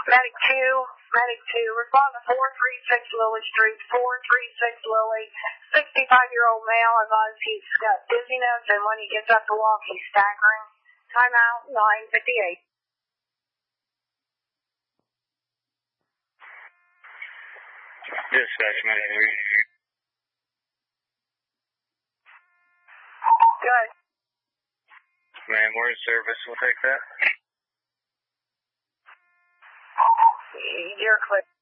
Medic 2, respond to 436 Lily Street, 436 Lily. 65-year-old male advised he's got dizziness, and when he gets up to walk, he's staggering. Timeout, 9:58. Dispatch, Medic 3. Good. Ma'am, we're in service. We'll take that. You're clear.